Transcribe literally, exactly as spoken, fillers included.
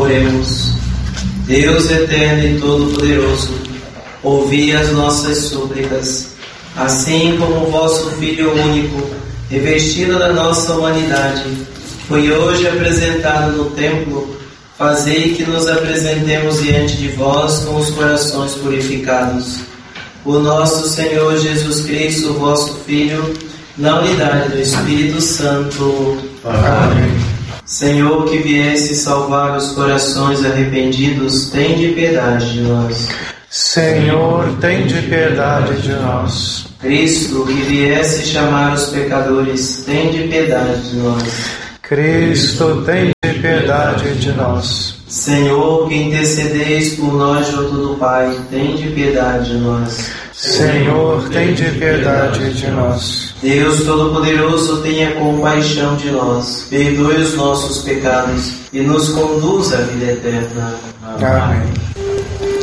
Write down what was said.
Oremos. Deus eterno e todo-poderoso, ouvi as nossas súplicas, assim como o vosso Filho único, revestido da nossa humanidade, foi hoje apresentado no templo. Fazei que nos apresentemos diante de vós com os corações purificados. Por nosso Senhor Jesus Cristo, vosso Filho, na unidade do Espírito Santo. Amém. Senhor, que viesse salvar os corações arrependidos, tende piedade de nós. Senhor, tende piedade de nós. Cristo, que viesse chamar os pecadores, tende piedade de nós. Cristo, tende piedade de nós. Senhor, que intercedeis por nós junto do Pai, tende piedade de nós. Senhor, tende piedade de nós. Deus Todo-Poderoso, tenha compaixão de nós, perdoe os nossos pecados e nos conduz à vida eterna. Amém.